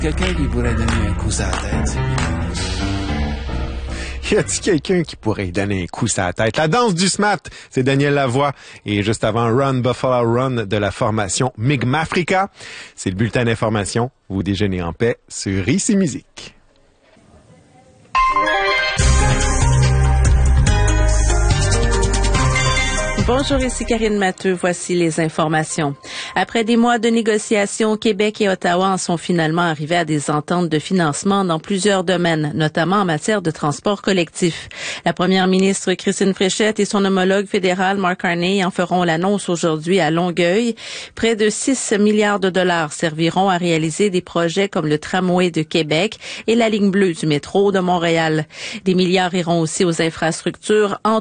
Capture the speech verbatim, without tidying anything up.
Quelqu'un qui pourrait donner un coup sur la tête. Y a-t-il quelqu'un qui pourrait lui donner un coup sur la tête? La danse du smat, c'est Daniel Lavoie. Et juste avant Run Buffalo Run de la formation Mi'kmaq Africa, c'est le bulletin d'information. Vous déjeunez en paix sur Ici Musique. Bonjour, ici Karine Matteux. Voici les informations. Après des mois de négociations, Québec et Ottawa en sont finalement arrivés à des ententes de financement dans plusieurs domaines, notamment en matière de transport collectif. La première ministre Christine Fréchette et son homologue fédéral Mark Carney en feront l'annonce aujourd'hui à Longueuil. Près de six milliards de dollars serviront à réaliser des projets comme le tramway de Québec et la ligne bleue du métro de Montréal. Des milliards iront aussi aux infrastructures, entre